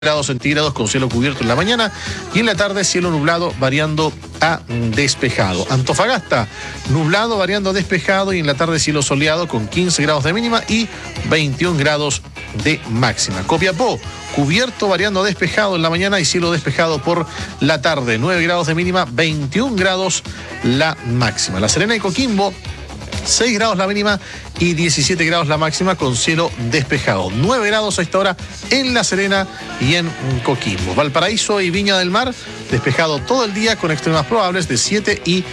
grados centígrados con cielo cubierto en la mañana y en la tarde cielo nublado variando a despejado. Antofagasta, nublado variando a despejado y en la tarde cielo soleado con 15 grados de mínima y 21 grados de máxima. Copiapó, cubierto variando a despejado en la mañana y cielo despejado por la tarde. 9 grados de mínima, 21 grados la máxima. La Serena y Coquimbo, 6 grados la mínima y 17 grados la máxima con cielo despejado. 9 grados a esta hora en La Serena y en Coquimbo. Valparaíso y Viña del Mar, despejado todo el día con extremas probables de 7 y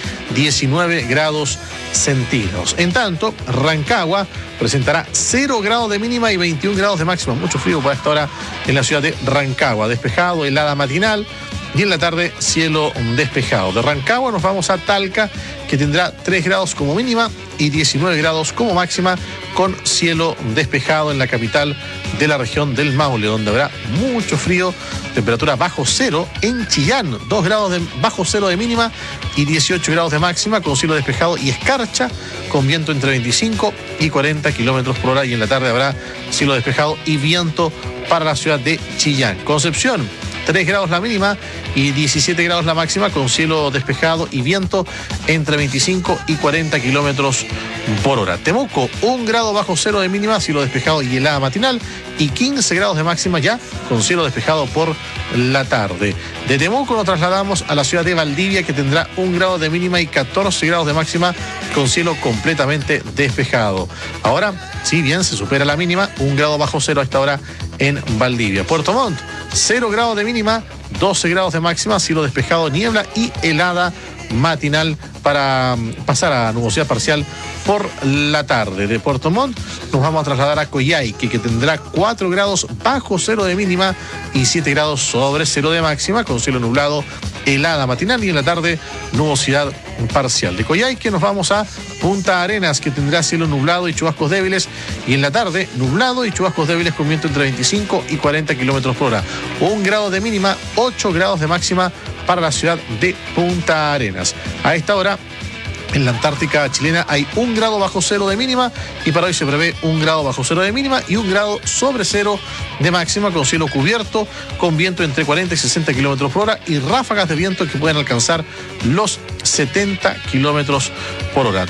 19 grados centígrados. En tanto, Rancagua presentará 0 grados de mínima y 21 grados de máxima. Mucho frío para esta hora en la ciudad de Rancagua. Despejado, helada matinal. Y en la tarde, cielo despejado. De Rancagua nos vamos a Talca, que tendrá 3 grados como mínima y 19 grados como máxima, con cielo despejado en la capital de la región del Maule, donde habrá mucho frío, temperatura bajo cero. En Chillán, 2 grados bajo cero de mínima y 18 grados de máxima, con cielo despejado y escarcha, con viento entre 25 y 40 kilómetros por hora. Y en la tarde habrá cielo despejado y viento para la ciudad de Chillán. Concepción, 3 grados la mínima y 17 grados la máxima, con cielo despejado y viento entre 25 y 40 kilómetros por hora. Temuco, 1 grado bajo cero de mínima, cielo despejado y helada matinal, y 15 grados de máxima ya con cielo despejado por la tarde. De Temuco nos trasladamos a la ciudad de Valdivia, que tendrá 1 grado de mínima y 14 grados de máxima con cielo completamente despejado. Ahora, si bien se supera la mínima, 1 grado bajo cero a esta hora en Valdivia. Puerto Montt, 0 grados de mínima, 12 grados de máxima, cielo despejado, niebla y helada matinal para pasar a nubosidad parcial por la tarde. De Puerto Montt nos vamos a trasladar a Coyhaique, que tendrá 4 grados bajo cero de mínima y 7 grados sobre cero de máxima, con cielo nublado, helada matinal y en la tarde nubosidad parcial. De Coyhaique nos vamos a Punta Arenas, que tendrá cielo nublado y chubascos débiles, y en la tarde nublado y chubascos débiles con viento entre 25 y 40 kilómetros por hora. 1 grado de mínima, 8 grados de máxima para la ciudad de Punta Arenas. A esta hora, en la Antártica chilena hay 1 grado bajo cero de mínima y para hoy se prevé 1 grado bajo cero de mínima y 1 grado sobre cero de máxima, con cielo cubierto, con viento entre 40 y 60 kilómetros por hora y ráfagas de viento que pueden alcanzar los 70 kilómetros por hora.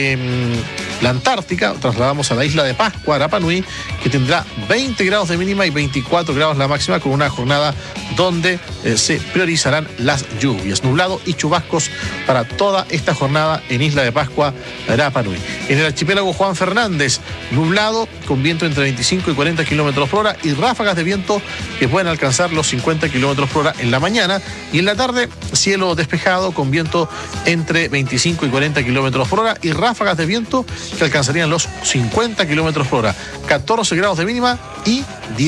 De la Antártica trasladamos a la isla de Pascua, Rapa Nui, que tendrá 20 grados de mínima y 24 grados la máxima, con una jornada donde se priorizarán las lluvias. Nublado y chubascos para toda esta jornada en Isla de Pascua, Rapa Nui. En el archipiélago Juan Fernández, nublado, con viento entre 25 y 40 kilómetros por hora y ráfagas de viento que pueden alcanzar los 50 kilómetros por hora en la mañana, y en la tarde cielo despejado con viento entre 25 y 40 kilómetros por hora y ráfagas de viento que alcanzarían los 50 kilómetros por hora. 14 grados de mínima y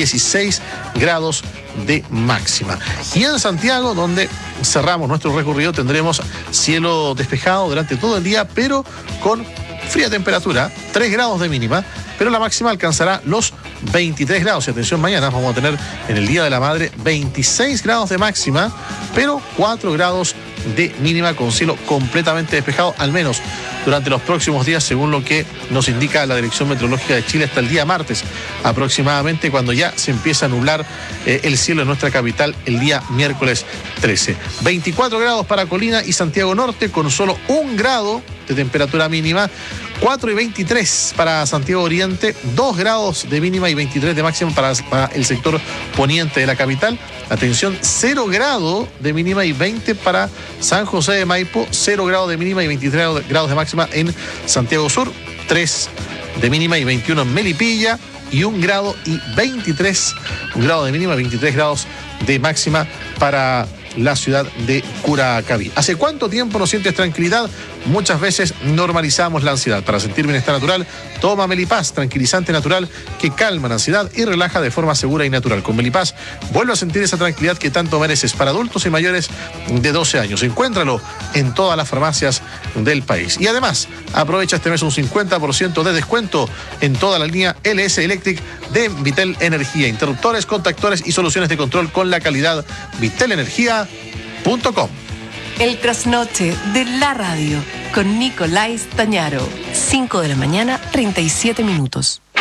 16 grados de máxima. Y en Santiago, donde cerramos nuestro recorrido, tendremos cielo despejado durante todo el día, pero con fría temperatura, 3 grados de mínima, pero la máxima alcanzará los 23 grados. Y atención, mañana vamos a tener en el Día de la Madre 26 grados de máxima, pero 4 grados de mínima, con cielo completamente despejado, al menos durante los próximos días, según lo que nos indica la Dirección Meteorológica de Chile, hasta el día martes aproximadamente, cuando ya se empieza a nublar el cielo en nuestra capital el día miércoles 13. 24 grados para Colina y Santiago Norte, con solo 1 grado de temperatura mínima. 4 y 23 para Santiago Oriente, 2 grados de mínima y 23 de máxima para el sector poniente de la capital. Atención, 0 grado de mínima y 20 para San José de Maipo, 0 grado de mínima y 23 grados de máxima en Santiago Sur, 3 de mínima y 21 en Melipilla, y 1 grado y 23, 1 grado de mínima y 23 grados de máxima para la ciudad de Curacaví. ¿Hace cuánto tiempo no sientes tranquilidad? Muchas veces normalizamos la ansiedad. Para sentir bienestar natural, toma Melipaz, tranquilizante natural que calma la ansiedad y relaja de forma segura y natural. Con Melipaz, vuelve a sentir esa tranquilidad que tanto mereces, para adultos y mayores de 12 años. Encuéntralo en todas las farmacias del país. Y además, aprovecha este mes un 50% de descuento en toda la línea LS Electric de Vitel Energía. Interruptores, contactores y soluciones de control con la calidad vitelenergia.com. El trasnoche de la radio con Nicolás Tañaro. 5 de la mañana, 37 minutos.